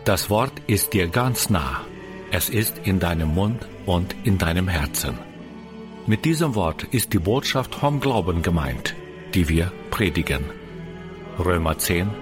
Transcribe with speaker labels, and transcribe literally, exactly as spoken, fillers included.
Speaker 1: Das Wort ist dir ganz nah. Es ist in deinem Mund und in deinem Herzen. Mit diesem Wort ist die Botschaft vom Glauben gemeint, die wir predigen. Römer zehn,